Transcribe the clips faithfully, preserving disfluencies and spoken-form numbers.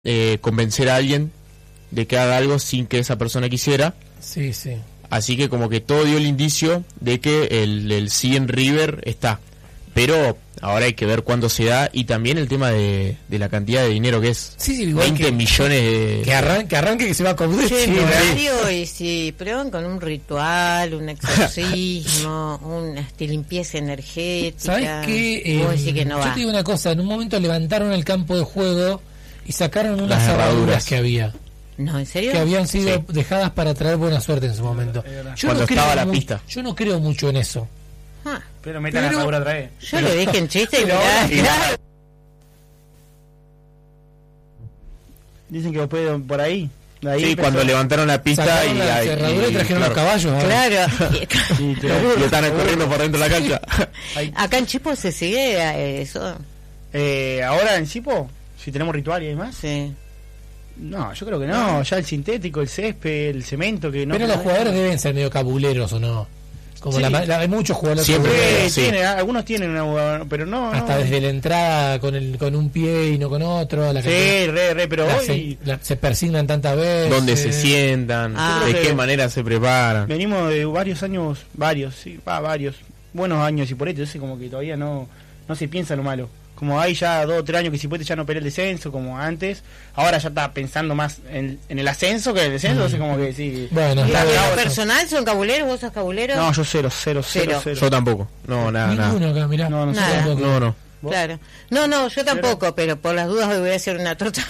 eh, convencer a alguien de que haga algo sin que esa persona quisiera. Sí, sí. Así que como que todo dio el indicio de que el, el sí en River está. Pero ahora hay que ver cuándo se da, y también el tema de, de la cantidad de dinero que es. Sí, sí, igual veinte que, millones de... Que arranque, que arranque que se va a comer. Sí, Sí, Mario, y si prueban con un ritual, un exorcismo, una este, limpieza energética. ¿Sabes qué? Vos Eh, decís que no yo va. te digo una cosa, en un momento levantaron el campo de juego y sacaron unas Las cerraduras herraduras que había, No, ¿en serio? que habían sido Sí. dejadas para traer buena suerte en su momento. Yo Cuando no creo estaba la mu- pista. Yo no creo mucho en eso. Ah, Pero metan Pero- la figura otra vez. yo lo dije en chiste y Pero mirá, ahora- mirá. Dicen que lo pueden por ahí. De ahí Sí, empezó. cuando levantaron la pista Sacaron y, la y- cerradura y trajeron claro, los caballos. ¿no? Claro. Sí, te- y están corriendo por dentro de la cancha. Acá en Chipo se sigue eh, eso. Eh, ahora en Cipo, si tenemos ritual y demás. Sí. No, yo creo que no. Ya el sintético, el césped, el cemento, que no. Pero los jugadores deben ser medio cabuleros, ¿o no? Como Sí. la, ma- la- hay muchos jugadores Siempre. cabuleros. Sí, Sí. tiene, algunos tienen una, pero no. Hasta no. desde la entrada con el con un pie y no con otro. La Sí, cantidad- re, re, pero la hoy se, la- se persignan tantas veces. Dónde se sientan, Ah. de Yo creo qué que- manera se preparan. venimos de varios años, varios, sí, va, varios, buenos años y por esto, entonces como que todavía no, no se piensa lo malo. Como hay ya dos o tres años que Cipote ya no pelea el descenso como antes, ahora ya está pensando más en, en el ascenso que en el descenso, entonces como que sí. Bueno, ¿Y está en bien. lo personal son cabuleros? ¿Vos sos cabulero? No, yo cero, cero, cero, Cero. cero. Yo tampoco. No, nada, nada. Ninguno acá, mirá. No, no sé Nada. tampoco. No, no. ¿Vos? Claro. No, no, yo tampoco, pero por las dudas hoy voy a hacer una torta.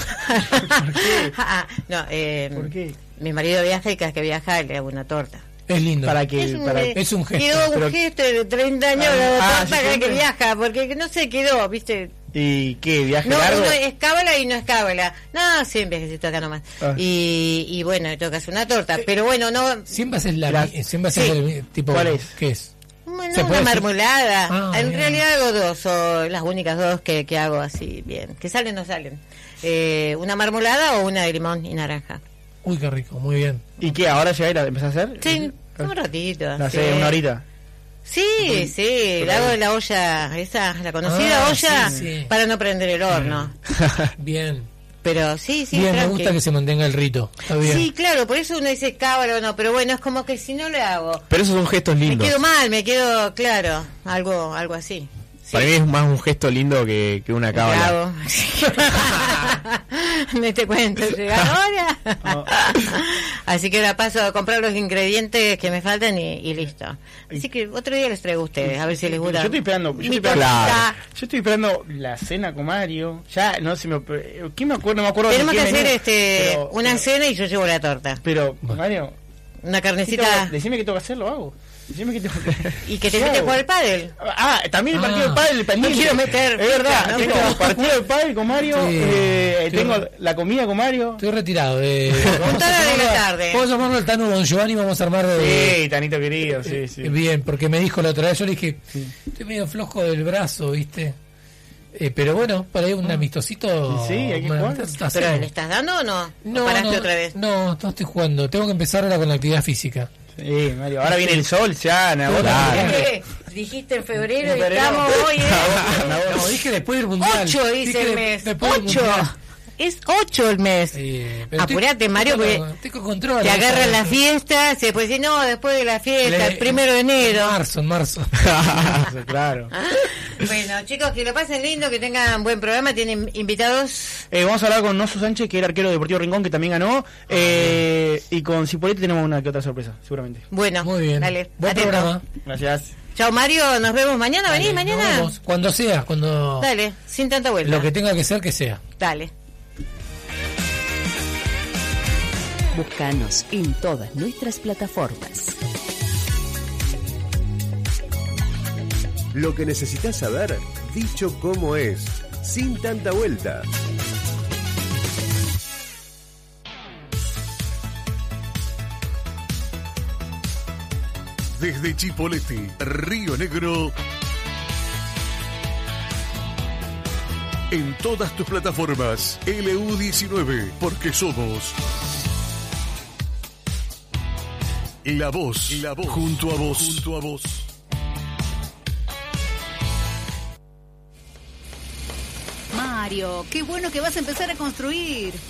qué? Ah, no, eh, ¿Por qué? mi marido viaja y cada vez que viaja le hago una torta. Es lindo. Para que, Es un, para, eh, es un gesto, Quedó un pero- gesto de treinta años Ah, la ah, torta ¿sí, cada vez que siempre? viaja, porque no se quedó, ¿viste? ¿Y qué? ¿Viaje No, largo? uno es cábala y no es cábala. No, sí, un viajecito acá nomás. Ah. Y, y bueno, tengo que hacer una torta, pero bueno, no... Siempre haces la, La- mi- siempre haces Sí. el tipo. ¿Cuál es? ¿Qué es? Bueno, ¿Se una puede decir? marmolada. Ah, en bien. realidad hago dos, son las únicas dos que, que hago así, bien. Que salen o no salen. Eh, una marmolada o una de limón y naranja. Uy, qué rico, muy bien. ¿Y qué? ¿Ahora ya era? ¿Empezás a hacer? Sí, un ratito. ¿La sí. hace una horita? Sí, sí, la hago en la olla, esa, la conocida Ah, olla, sí, sí. para no prender el horno. Bien. Pero sí, sí, bien, me tranqui. gusta que se mantenga el rito. Está bien. Sí, claro, por eso uno dice cábala o no, pero bueno, es como que si no lo hago, Pero esos son gestos me lindos. quedo mal, me quedo, claro, algo algo así. Sí. Para mí es más un gesto lindo que, que una cábala. Bravo. Me te cuento, llega ahora. No. Así que ahora paso a comprar los ingredientes que me faltan y, y listo. Así que otro día les traigo a ustedes, a ver si les gusta. Yo estoy esperando, yo Mi estoy esperando, tortita. yo estoy esperando la cena con Mario. Ya no se me, ¿quién me acuerdo? No me acuerdo. Tenemos de que quién hacer venía, este pero- una cena y yo llevo la torta. Pero Mario, Una ¿qué tengo- carnecita decime que tengo que hacer, lo hago. Decime que tengo que y que te ¿Qué metes a hago? jugar al pádel. Ah, también el Ah. partido del pádel, el pendiente. No quiero meter Es verdad, ficha, ¿no? tengo Pero- partido del pádel con Mario, Sí. eh, Sí. tengo la comida con Mario. Estoy retirado. Eh, vamos, Juntada de la llamarlo a- tarde. vamos a llamarlo al Tano Don Giovanni y vamos a armar de. Sí, Tanito querido, sí, sí. Eh, Bien, porque me dijo la otra vez, yo le dije, estoy medio flojo del brazo, ¿viste? Eh, pero bueno, para ir un amistosito. Sí, hay que bueno, jugar. entonces ¿Pero hacemos. le estás dando o no? No, ¿O paraste no, otra vez? no, no estoy jugando. Tengo que empezar ahora con la actividad física. Sí, Mario. Ahora viene el sol, ya, en agosto. Claro. ¿Qué? Dijiste en febrero y Febrero. estamos hoy, ¿eh? No, dije después del mundial. Ocho dice Dije el de- mes. después del Ocho. Mundial. Es ocho el mes. Eh, pero estoy- Apurate, Mario, estoy porque con- estoy con control. te ¿no? agarran las fiestas, se puede decir, no, después de la fiesta, Le- el primero de enero. En marzo, en marzo. Claro. Bueno, chicos, que lo pasen lindo, que tengan buen programa. Tienen invitados. Eh, vamos a hablar con Noso Sánchez, que era arquero de Deportivo Rincón, que también ganó. Eh, y con Cipolletti tenemos una que otra sorpresa, seguramente. Bueno, Muy bien. dale. Buen atento. programa. Gracias. Chao, Mario, nos vemos mañana. Dale, ¿Venís nos mañana? vemos. Cuando sea, cuando. Dale, sin tanta vuelta. Lo que tenga que ser, que sea. Dale. Búscanos en todas nuestras plataformas. Lo que necesitas saber, dicho como es, sin tanta vuelta. Desde Chipoleti, Río Negro, en todas tus plataformas, L U diecinueve, porque somos la voz, la voz, junto a vos, junto a vos. Mario. Mario. Qué bueno que vas a empezar a construir.